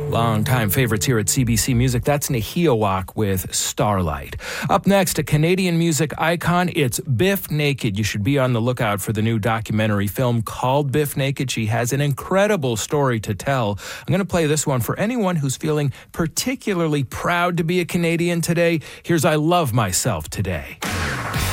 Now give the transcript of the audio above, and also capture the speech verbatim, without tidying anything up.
Long-time favorites here at C B C Music. That's Nahiawak with Starlight. Up next, a Canadian music icon. It's Biff Naked. You should be on the lookout for the new documentary film called Biff Naked. She has an incredible story to tell. I'm going to play this one for anyone who's feeling particularly proud to be a Canadian today. Here's I Love Myself Today.